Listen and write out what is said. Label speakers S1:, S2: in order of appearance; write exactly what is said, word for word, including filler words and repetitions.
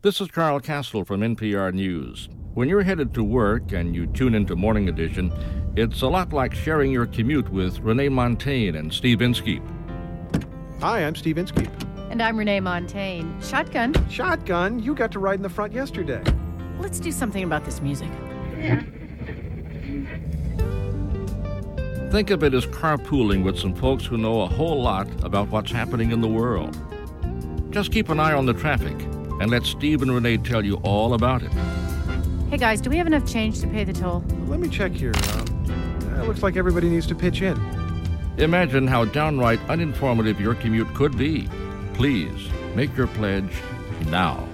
S1: This is Carl Castle from N P R News. When you're headed to work and you tune into Morning Edition, it's a lot like sharing your commute with Renee Montagne and Steve Inskeep.
S2: Hi, I'm Steve Inskeep.
S3: And I'm Renee Montagne. Shotgun.
S2: Shotgun? You got to ride in the front yesterday.
S3: Let's do something about this music.
S1: Think of it as carpooling with some folks who know a whole lot about what's happening in the world. Just keep an eye on the traffic and let Steve and Renee tell you all about it.
S3: Hey guys, do we have enough change to pay the toll?
S2: Let me check here. Um, it looks like everybody needs to pitch in.
S1: Imagine how downright uninformative your commute could be. Please, make your pledge now.